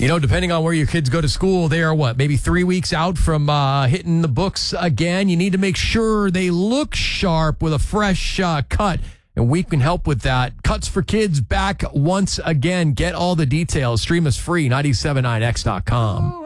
Depending on where your kids go to school, they are maybe 3 weeks out from hitting the books again. You need to make sure they look sharp with a fresh cut, and we can help with that. Cuts for Kids back once again. Get all the details. Stream us free, 979x.com.